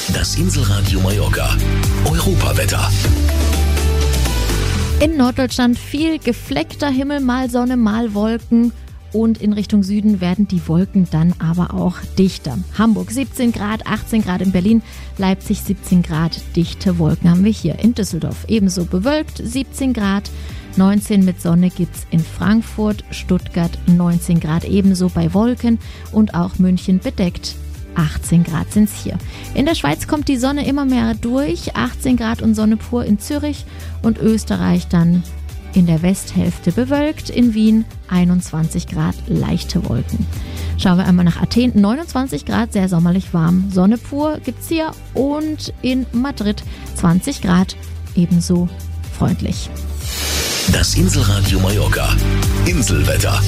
Das Inselradio Mallorca. Europawetter. In Norddeutschland viel gefleckter Himmel, mal Sonne, mal Wolken. Und in Richtung Süden werden die Wolken dann aber auch dichter. Hamburg 17 Grad, 18 Grad in Berlin, Leipzig 17 Grad, dichte Wolken haben wir hier. In Düsseldorf ebenso bewölkt, 17 Grad, 19 mit Sonne gibt's in Frankfurt, Stuttgart 19 Grad ebenso bei Wolken und auch München bedeckt. 18 Grad sind's hier. In der Schweiz kommt die Sonne immer mehr durch, 18 Grad und Sonne pur in Zürich und Österreich dann in der Westhälfte bewölkt, in Wien 21 Grad, leichte Wolken. Schauen wir einmal nach Athen, 29 Grad, sehr sommerlich warm, Sonne pur gibt's hier und in Madrid 20 Grad, ebenso freundlich. Das Inselradio Mallorca. Inselwetter.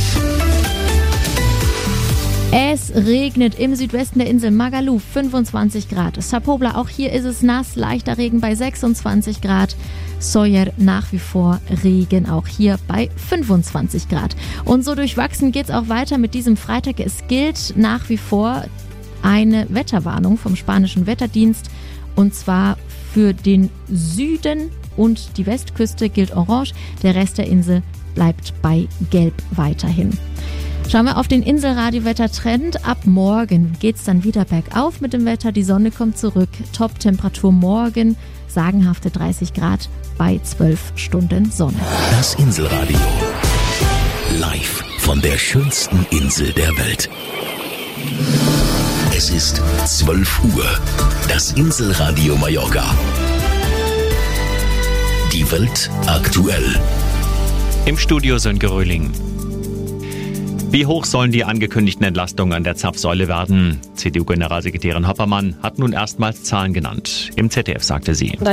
Es regnet im Südwesten der Insel Magaluf, 25 Grad. Sapobla, auch hier ist es nass, leichter Regen bei 26 Grad. Sóller nach wie vor Regen, auch hier bei 25 Grad. Und so durchwachsen geht's auch weiter mit diesem Freitag. Es gilt nach wie vor eine Wetterwarnung vom spanischen Wetterdienst. Und zwar für den Süden und die Westküste gilt orange. Der Rest der Insel bleibt bei gelb weiterhin. Schauen wir auf den Inselradio-Wettertrend. Ab morgen geht's dann wieder bergauf mit dem Wetter. Die Sonne kommt zurück. Top-Temperatur morgen, sagenhafte 30 Grad bei 12 Stunden Sonne. Das Inselradio. Live von der schönsten Insel der Welt. Es ist 12 Uhr. Das Inselradio Mallorca. Die Welt aktuell. Im Studio Sönke Röhling. Wie hoch sollen die angekündigten Entlastungen an der Zapfsäule werden? CDU-Generalsekretärin Hoppermann hat nun erstmals Zahlen genannt. Im ZDF sagte sie: